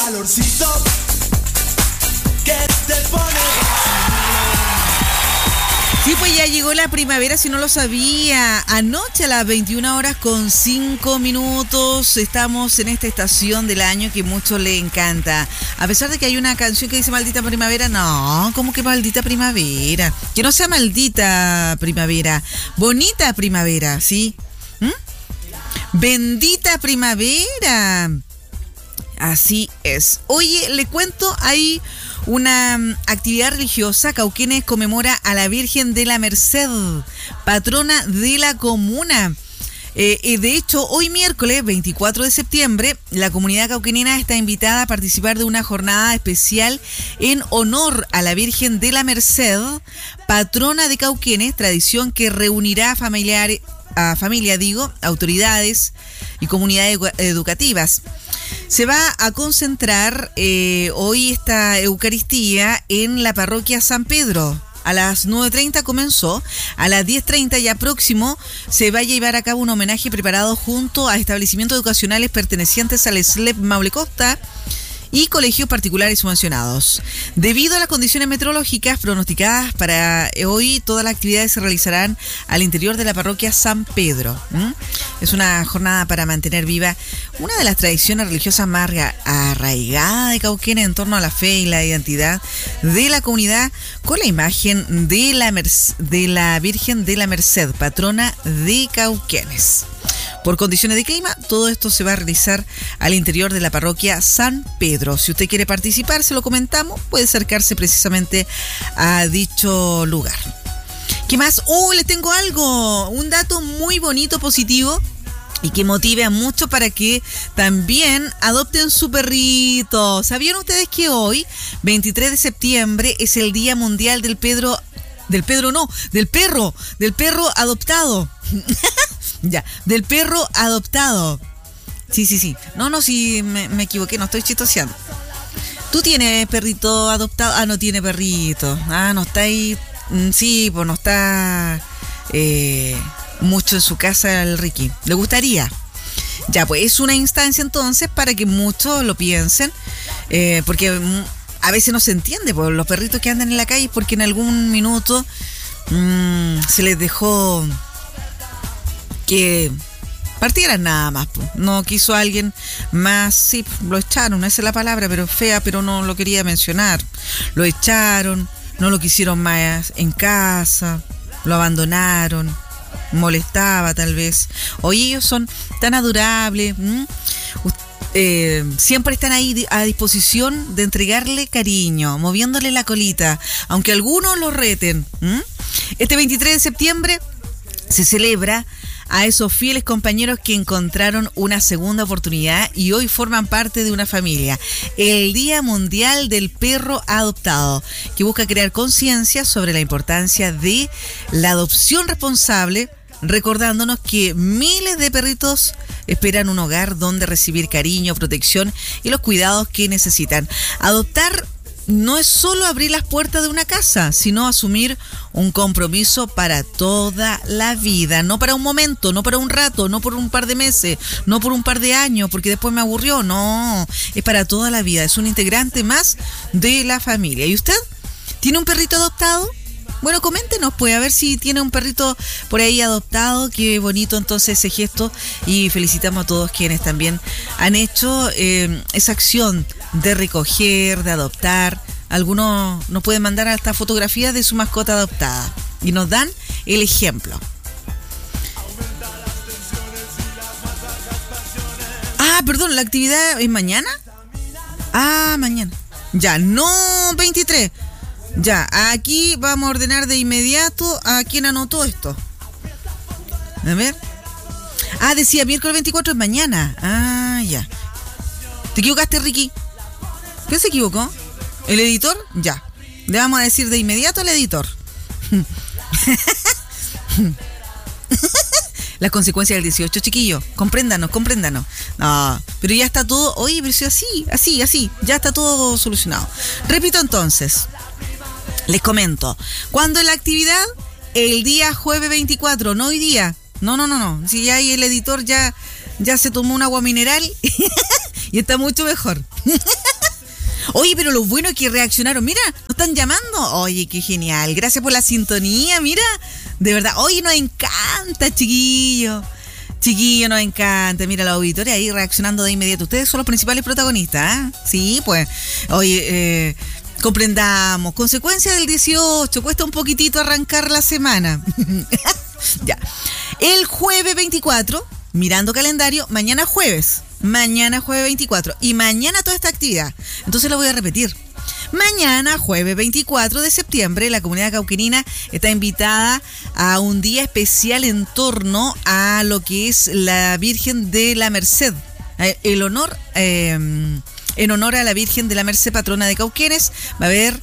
calorcito que te pone. Sí, pues ya llegó la primavera, si no lo sabía. Anoche a las 21:05 estamos en esta estación del año que mucho le encanta. A pesar de que hay una canción que dice maldita primavera, no, ¿cómo que maldita primavera? Que no sea maldita primavera, bonita primavera, ¿sí? Bendita primavera. Así es. Oye, le cuento, hay una actividad religiosa. Cauquenes conmemora a la Virgen de la Merced, patrona de la comuna. De hecho, hoy miércoles 24 de septiembre, la comunidad cauquenina está invitada a participar de una jornada especial en honor a la Virgen de la Merced, patrona de Cauquenes, tradición que reunirá a familias, autoridades y comunidades educativas. Se va a concentrar hoy esta Eucaristía en la parroquia San Pedro. A las 9:30 comenzó, a las 10:30 ya próximo se va a llevar a cabo un homenaje preparado junto a establecimientos educacionales pertenecientes al SLEP Maule Costa y colegios particulares subvencionados. Debido a las condiciones meteorológicas pronosticadas para hoy, todas las actividades se realizarán al interior de la parroquia San Pedro. Es una jornada para mantener viva una de las tradiciones religiosas más arraigadas de Cauquenes en torno a la fe y la identidad de la comunidad, con la imagen de la Virgen de la Merced, patrona de Cauquenes. Por condiciones de clima, todo esto se va a realizar al interior de la parroquia San Pedro. Si usted quiere participar, se lo comentamos, puede acercarse precisamente a dicho lugar. ¿Qué más? Les tengo algo, un dato muy bonito, positivo, y que motive a muchos para que también adopten su perrito. ¿Sabían ustedes que hoy, 23 de septiembre, es el Día Mundial del perro adoptado? Ya, del perro adoptado. Sí. No, sí, me equivoqué, no estoy chitoseando. ¿Tú tienes perrito adoptado? No tiene perrito. No está ahí. Sí, pues no está mucho en su casa el Ricky. ¿Le gustaría? Ya, pues es una instancia entonces para que muchos lo piensen, porque a veces no se entiende por los perritos que andan en la calle, porque en algún minuto se les dejó que partieran nada más. No quiso alguien más, sí, lo echaron, esa es la palabra, pero fea, pero no lo quería mencionar. Lo echaron, no lo quisieron más en casa, lo abandonaron, molestaba tal vez. Hoy ellos son tan adorables, siempre están ahí a disposición de entregarle cariño, moviéndole la colita, aunque algunos lo reten. Este 23 de septiembre se celebra a esos fieles compañeros que encontraron una segunda oportunidad y hoy forman parte de una familia. El Día Mundial del Perro Adoptado, que busca crear conciencia sobre la importancia de la adopción responsable, recordándonos que miles de perritos esperan un hogar donde recibir cariño, protección y los cuidados que necesitan. Adoptar no es solo abrir las puertas de una casa, sino asumir un compromiso para toda la vida, no para un momento, no para un rato, no por un par de meses, no por un par de años, porque después me aburrió, no, es para toda la vida, es un integrante más de la familia. ¿Y usted tiene un perrito adoptado? Bueno, coméntenos, pues, a ver si tiene un perrito por ahí adoptado. Qué bonito entonces ese gesto, y felicitamos a todos quienes también han hecho esa acción de recoger, de adoptar. Algunos nos pueden mandar hasta fotografías de su mascota adoptada y nos dan el ejemplo. Perdón, ¿la actividad es mañana? Mañana. Ya, no 23. Ya, aquí vamos a ordenar de inmediato a quien anotó esto. A ver. Decía miércoles 24 es mañana. Ya. ¿Te equivocaste, Ricky? ¿Quién se equivocó? ¿El editor? Ya. Le vamos a decir de inmediato al editor. Las consecuencias del 18, chiquillo. Compréndanos. No, pero ya está todo. Oye, pero si así. Ya está todo solucionado. Repito entonces. Les comento. ¿Cuándo es la actividad? El día jueves 24, no hoy día. No. Si ya ahí el editor ya se tomó un agua mineral y está mucho mejor. Oye, pero lo bueno es que reaccionaron. Mira, nos están llamando. Oye, qué genial. Gracias por la sintonía, mira. De verdad, oye, nos encanta, chiquillo. Chiquillo, nos encanta. Mira, la auditoria ahí reaccionando de inmediato. Ustedes son los principales protagonistas, ¿eh? Sí, pues. Oye, comprendamos. Consecuencia del 18. Cuesta un poquitito arrancar la semana. Ya. El jueves 24, mirando calendario, mañana jueves 24. Y mañana toda esta actividad. Entonces lo voy a repetir. Mañana, jueves 24 de septiembre, la comunidad cauquenina está invitada a un día especial en torno a lo que es la Virgen de la Merced. En honor a la Virgen de la Merced, patrona de Cauquenes, va a haber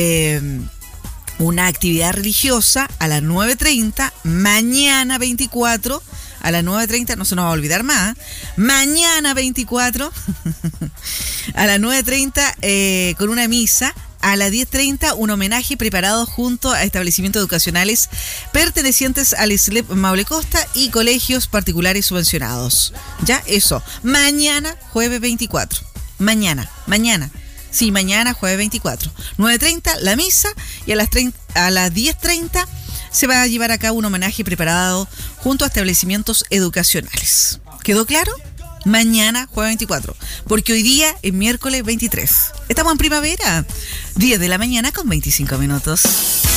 una actividad religiosa a las 9:30, mañana 24, a las 9:30, no se nos va a olvidar más, mañana 24, a las 9:30 con una misa, a las 10:30 un homenaje preparado junto a establecimientos educacionales pertenecientes al SLEP Maule Costa y colegios particulares subvencionados. Ya, eso, mañana jueves 24, mañana. Sí, mañana, jueves 24. 9:30, la misa, y a las 10:30 se va a llevar a cabo un homenaje preparado junto a establecimientos educacionales. ¿Quedó claro? Mañana, jueves 24. Porque hoy día es miércoles 23. Estamos en primavera. 10 de la mañana con 25 minutos.